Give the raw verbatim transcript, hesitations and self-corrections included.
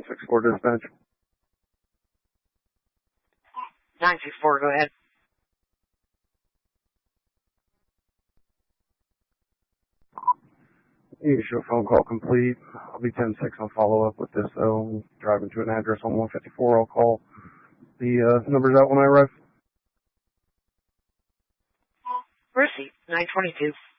six four dispatch. nine six four, go ahead. You show phone call complete. I'll be ten six on follow up with this though. Driving to an address on one fifty-four. I'll call the uh, numbers out when I arrive. Receipt nine twenty-two.